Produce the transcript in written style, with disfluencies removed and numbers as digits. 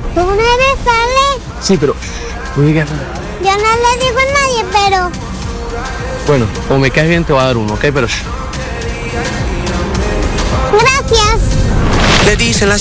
¿Tú no eres Ale? Sí, pero... Oiga, Yo no le digo a nadie, pero... bueno, como me caes bien te voy a dar uno, ¿ok? Pero...